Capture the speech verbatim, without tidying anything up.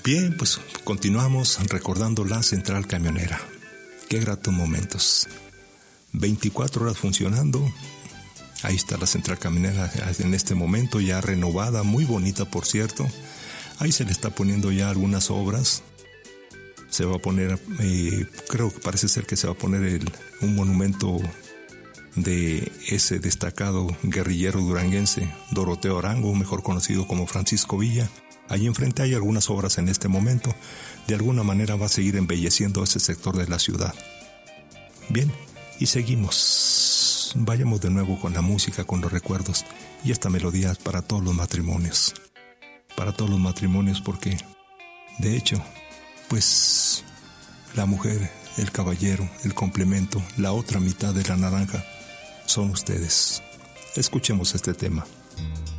Bien, pues continuamos recordando la central camionera. Qué gratos momentos. veinticuatro horas funcionando. Ahí está la central camionera en este momento, ya renovada, muy bonita por cierto. Ahí se le está poniendo ya algunas obras. Se va a poner, eh, creo que parece ser que se va a poner el, un monumento de ese destacado guerrillero duranguense, Doroteo Arango, mejor conocido como Francisco Villa. Allí enfrente hay algunas obras en este momento. De alguna manera va a seguir embelleciendo ese sector de la ciudad. Bien, y seguimos. Vayamos de nuevo con la música, con los recuerdos y esta melodía para todos los matrimonios. Para todos los matrimonios porque, de hecho, pues la mujer, el caballero, el complemento, la otra mitad de la naranja son ustedes. Escuchemos este tema.